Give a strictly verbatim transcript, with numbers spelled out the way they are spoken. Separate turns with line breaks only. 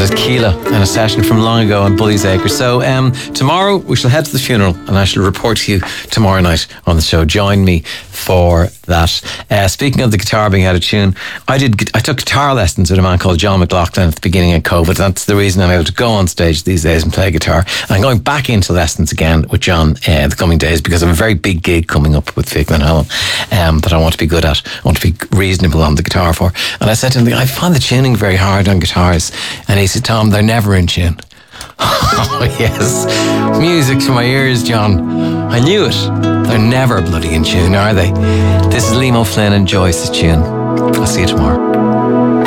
is Keela and a session from long ago on Bully's Acre. So um, tomorrow we shall head to the funeral and I shall report to you tomorrow night on the show. Join me for that. Uh, speaking of the guitar being out of tune, I did. I took guitar lessons with a man called John McLaughlin at the beginning of COVID. That's the reason I'm able to go on stage these days and play guitar. And I'm going back into lessons again with John uh, in the coming days because I have a very big gig coming up with Vic Van Halen um, that I want to be good at. I want to be reasonable on the guitar for. And I said to him, I find the tuning very hard on guitars. And he said, Tom, they're never in tune. Oh, yes. Music to my ears, John. I knew it. They're never bloody in tune, are they? This is Liam O'Flynn and Joyce's tune. I'll see you tomorrow.